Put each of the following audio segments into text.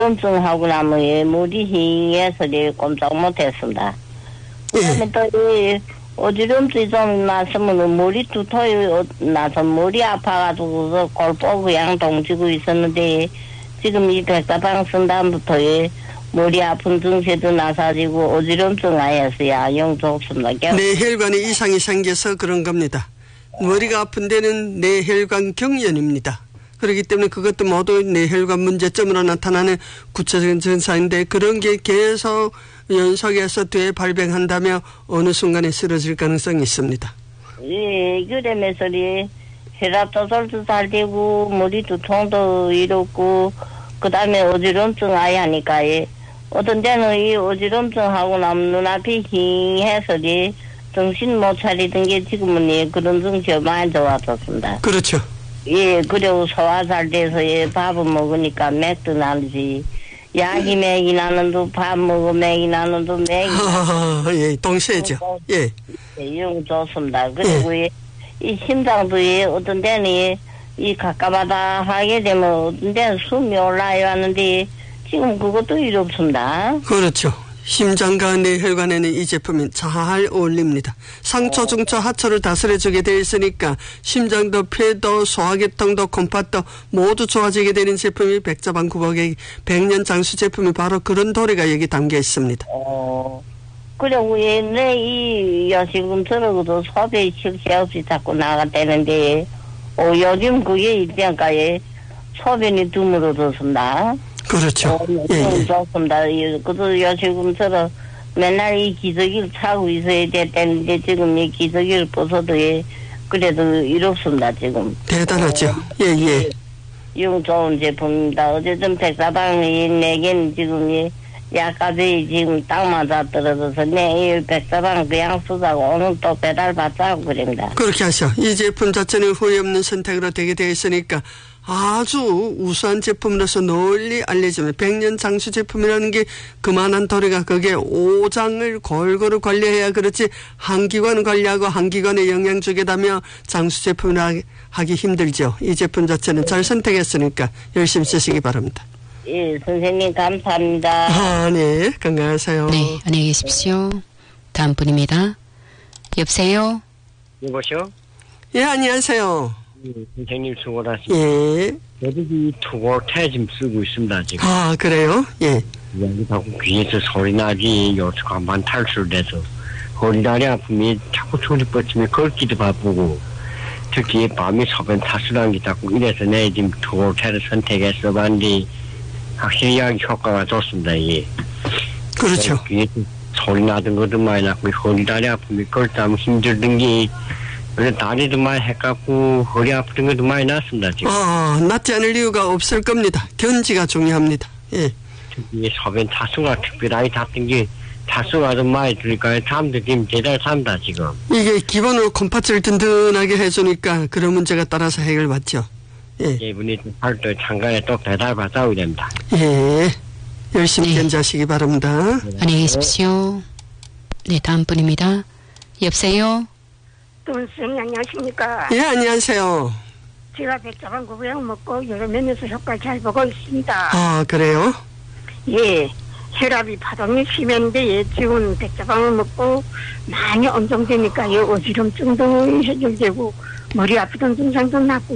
어지럼증하고 나면 물이 휘해서 꼼짝 못했습니다. 그다음에 또 어지럼증이 좀 났으면 머리 두터이 나서 머리 아파가지고 골보 그냥 동지고 있었는데 지금 이 백사방 쓴 다음부터 머리 아픈 증세도 나사지고 어지럼증 아였어요. 영 좋습니다. 뇌혈관에 이상이 생겨서 그런 겁니다. 머리가 아픈 데는 뇌혈관 경련입니다. 그렇기 때문에 그것도 모두 뇌혈관 문제점으로 나타나는 구체적인 증상인데 그런 게 계속 연속해서 뒤에 발병한다면 어느 순간에 쓰러질 가능성이 있습니다. 예, 그러면서 혈압 조절도 잘 되고 머리 두통도 이렇고 그다음에 어지럼증 아예 하니까 어떤 데는 이 어지럼증하고 나면 눈앞이 힝해서 정신 못 차리던 게 지금은 그런 증세 많이 좋아졌습니다. 그렇죠. 예, 그리고 소화 잘 돼서 밥을 먹으니까 맥도 나지. 약이 맥이 나는도 밥 먹어 맥이 나는도 맥이 예, 동시에죠. 예. 영 좋습니다. 그리고 이 심장도 어떤 데는 이 가까마다 하게 되면 어떤 데는 숨이 올라요 하는데 지금 그것도 이렇습니다. 그렇죠. 심장과 뇌혈관에는 이 제품이 잘 어울립니다. 상처, 중처, 하처를 다스려주게 되어 있으니까 심장도 폐도 소화계통도 콩팥도 모두 좋아지게 되는 제품이 백자방 구복의 100년 장수 제품이 바로 그런 도리가 여기 담겨 있습니다. 그리고 내 이 여식금처럼도 소변이 식시 없이 자꾸 나갔다는데 요즘 그게 일병가에 소변이 드물어졌습니다. 그렇죠. 예. 좋습니다. 그도 요즘처럼 맨날 이 기저귀를 차고 있어야 됐다는데 지금 이 기저귀를 벗어도 그래도 이렇습니다. 지금. 대단하죠. 예. 영 좋은 제품입니다. 어쨌든 백사방이 내겐 지금 약값이 지금 딱 맞아 떨어져서 내일 백사방 그냥 쓰자고 오늘 또 배달 받자고 그럽니다. 그렇게 하셔. 이 제품 자체는 후회 없는 선택으로 되게 되어 있으니까 아주 우수한 제품으로서 널리 알려지면 100년 장수 제품이라는 게 그만한 도리가 그게 5장을 골고루 관리해야 그렇지 한 기관 관리하고 한 기관에 영향 주게다며 장수 제품이라 하기 힘들죠. 이 제품 자체는 잘 선택했으니까 열심히 쓰시기 바랍니다. 예, 선생님 감사합니다. 네. 건강하세요. 네, 안녕히 계십시오. 다음 분입니다. 여보세요? 여보세요? 예, 안녕하세요. 선생님 수고하셨습니다. 예. 저도 이 투고 태짐 쓰고 있습니다, 지금. 아, 그래요? 예. 여기하고 귀에서 소리 나지, 요새 간판 탈출돼서. 허리다리 아픔이 자꾸 소리 뻗치면 걷기도 바쁘고, 특히 밤에 소변 탈출한 게 자꾸 이래서 내 지금 투고 태를 선택해서 봤는데, 확실히 약 효과가 좋습니다, 예. 그렇죠. 귀에서 소리 나던 것도 많이 났고, 허리다리 아픔이 걷다 하면 힘들던 게, 그래서 다리도 많이 헷갖고 허리 아프던 것도 많이 났습니다, 지금. 낫지 않을 이유가 없을 겁니다. 견지가 중요합니다. 예. 특히 소변 타수가 특별하게 탔던 게 타수가 좀 많이 들니까 사람들 지금 제대로 산다, 지금. 이게 기본으로 콩팥을 든든하게 해주니까 그런 문제가 따라서 해결받죠. 예. 이분이 팔도 창간에 또 배달 받아오게 됩니다. 예. 열심히 네. 견지하시기 바랍니다. 안녕히 계십시오. 네, 다음 분입니다. 여보세요? 선생님 안녕하십니까. 예, 안녕하세요. 제가 백자방 구부약 먹고 여러 면에서 효과 잘 보고 있습니다. 아, 그래요? 예, 혈압이 파동이 심했는데 지금 백자방을 먹고 많이 안정되니까 어지럼증도 해결되고 머리 아프던 증상도 났고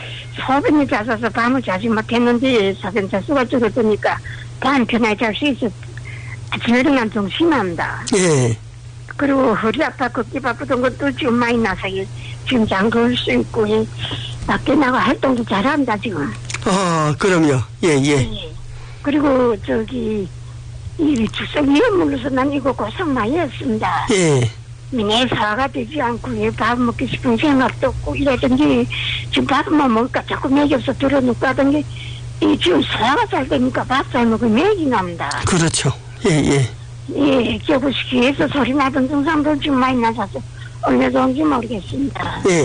소변이 잦아서 밤을 자지 못했는데 소변 자수가 줄어드니까 밤 편하게 잘 수 있어. 아침에 일어나면 좀 심합니다. 예. 그리고 허리 아파 걷기 바쁘던 것도 지금 많이 나서 지금 장걸 수 있고 밖에 나가 활동도 잘합니다 지금. 그럼요. 예. 그리고 이 주석 위험물로서 난 이거 고생 많이 했습니다. 예. 내 사과가 되지 않고 밥 먹기 싶은 생각도 없고 이러던지 지금 밥만 먹을까 자꾸 맥이 없어 들어놓고 하던 게 지금 소화가 잘 되니까 밥 잘 먹으면 맥이 납니다. 그렇죠. 예. 예, 저것이 귀에서 소리 나던 증상도 좀 많이 나서 얼마 좋은지 모르겠습니다. 예.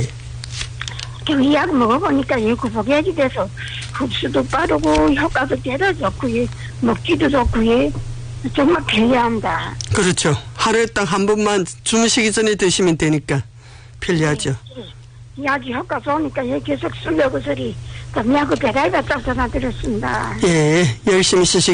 이 약 먹어보니까 구복약이 돼서 흡수도 빠르고 효과도 대단히 좋고 먹기도 좋고 정말 편리합니다. 그렇죠. 하루에 딱 한 번만 주무시기 전에 드시면 되니까 편리하죠. 약이 효과 좋으니까 계속 쓰려고 소리 약을 배달받아서 전화 드렸습니다. 예, 열심히 쓰시기